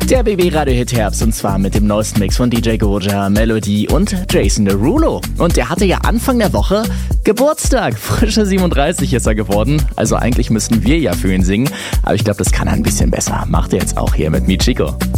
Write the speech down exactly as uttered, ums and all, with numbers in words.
Der B B-Radio-Hit Herbst, und zwar mit dem neuesten Mix von D J Goja, Melody und Jason Derulo. Und der hatte ja Anfang der Woche Geburtstag. Frische siebenunddreißig ist er geworden. Also eigentlich müssten wir ja für ihn singen. Aber ich glaube, das kann er ein bisschen besser. Macht er jetzt auch hier mit Michiko.